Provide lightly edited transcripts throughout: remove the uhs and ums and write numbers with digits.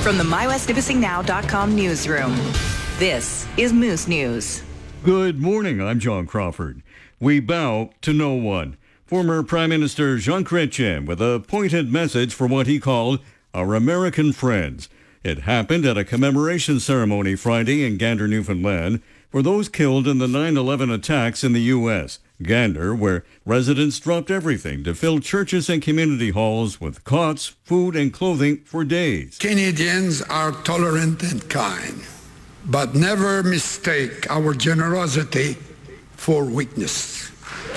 From the MyWestNipissingNow.com newsroom, this is Moose News. Good morning, I'm John Crawford. We bow to no one. Former Prime Minister Jean Chrétien with a pointed message for what he called our American friends. It happened at a commemoration ceremony Friday in Gander, Newfoundland, for those killed in the 9/11 attacks in the U.S. Gander, where residents dropped everything to fill churches and community halls with cots, food, and clothing for days. Canadians are tolerant and kind, but never mistake our generosity for weakness.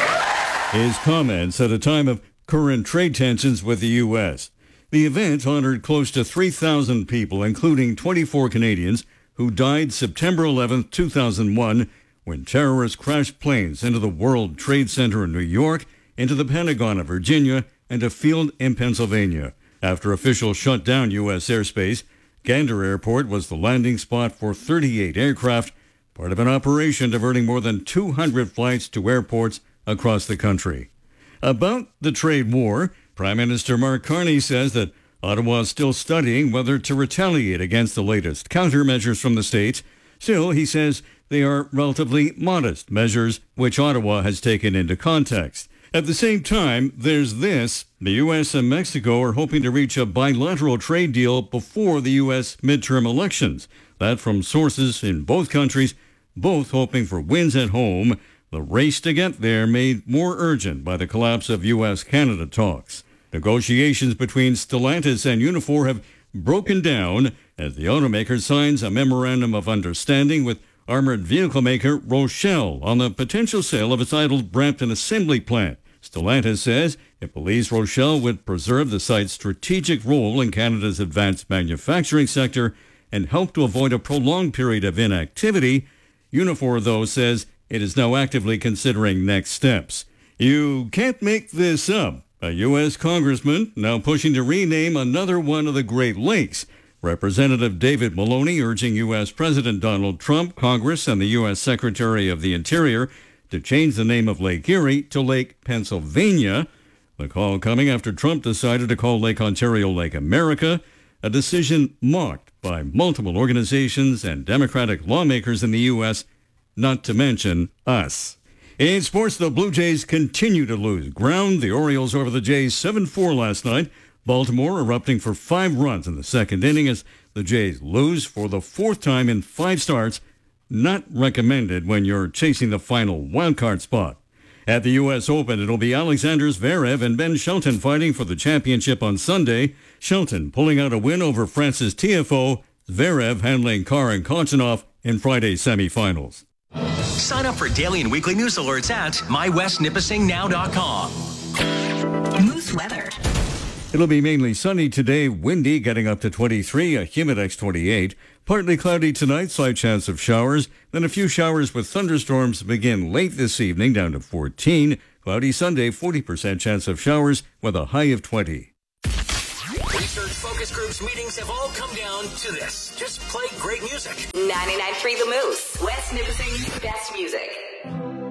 His comments at a time of current trade tensions with the U.S. The event honored close to 3,000 people, including 24 Canadians, who died September 11, 2001, when terrorists crashed planes into the World Trade Center in New York, into the Pentagon of Virginia, and a field in Pennsylvania. After officials shut down U.S. airspace, Gander Airport was the landing spot for 38 aircraft, part of an operation diverting more than 200 flights to airports across the country. About the trade war, Prime Minister Mark Carney says that Ottawa is still studying whether to retaliate against the latest countermeasures from the states. Still, he says they are relatively modest measures which Ottawa has taken into context. At the same time, there's this. The U.S. and Mexico are hoping to reach a bilateral trade deal before the U.S. midterm elections. That from sources in both countries, both hoping for wins at home. The race to get there made more urgent by the collapse of U.S.-Canada talks. Negotiations between Stellantis and Unifor have broken down as the automaker signs a memorandum of understanding with armored vehicle maker Rochelle on the potential sale of its idled Brampton assembly plant. Stellantis says it believes Rochelle would preserve the site's strategic role in Canada's advanced manufacturing sector and help to avoid a prolonged period of inactivity. Unifor, though, says it is now actively considering next steps. You can't make this up. A U.S. congressman now pushing to rename another one of the Great Lakes. Representative David Maloney urging U.S. President Donald Trump, Congress, and the U.S. Secretary of the Interior to change the name of Lake Erie to Lake Pennsylvania. The call coming after Trump decided to call Lake Ontario Lake America, a decision mocked by multiple organizations and Democratic lawmakers in the U.S., not to mention us. In sports, the Blue Jays continue to lose ground. The Orioles over the Jays 7-4 last night. Baltimore erupting for 5 runs in the second inning as the Jays lose for the 4th time in 5 starts. Not recommended when you're chasing the final wildcard spot. At the U.S. Open, it'll be Alexander Zverev and Ben Shelton fighting for the championship on Sunday. Shelton pulling out a win over Francis Tiafoe. Zverev handling Karen Khachanov in Friday's semifinals. Sign up for daily and weekly news alerts at MyWestNipissingNow.com. Moose weather. It'll be mainly sunny today, windy, getting up to 23, a Humidex 28. Partly cloudy tonight, slight chance of showers. Then a few showers with thunderstorms begin late this evening, down to 14. Cloudy Sunday, 40% chance of showers with a high of 20. Research focus groups meetings have all come down to this. Just play great music. 99.3 The Moose. West Nipissing's best music.